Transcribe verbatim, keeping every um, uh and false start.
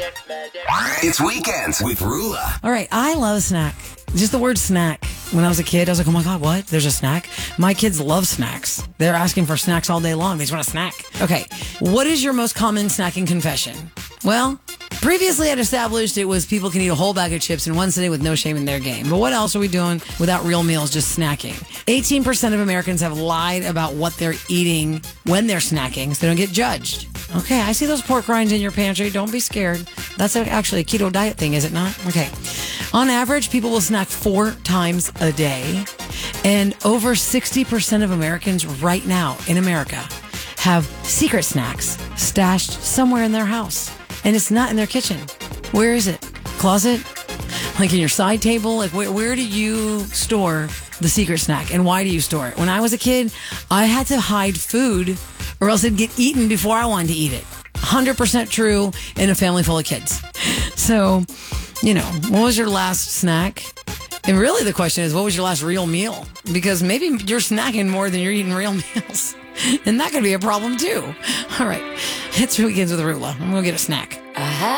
It's Weekends with Rula. All right, I love a snack. Just the word snack. When I was a kid, I was like, oh my God, what? There's a snack? My kids love snacks. They're asking for snacks all day long. They just want a snack. Okay, what is your most common snacking confession? Well, previously I'd established it was people can eat a whole bag of chips in one sitting with no shame in their game. But what else are we doing without real meals, just snacking? eighteen percent of Americans have lied about what they're eating when they're snacking so they don't get judged. Okay, I see those pork rinds in your pantry. Don't be scared. That's actually a keto diet thing, is it not? Okay. On average, people will snack four times a day. And over sixty percent of Americans right now in America have secret snacks stashed somewhere in their house. And it's not in their kitchen. Where is it? Closet? Like in your side table? Like where, where do you store the secret snack? And why do you store it? When I was a kid, I had to hide food or else it'd get eaten before I wanted to eat it. one hundred percent true in a family full of kids. So, you know, what was your last snack? And really the question is, what was your last real meal? Because maybe you're snacking more than you're eating real meals. And that could be a problem too. All right. It's Weekends with Rula. I'm going to get a snack. Uh-huh.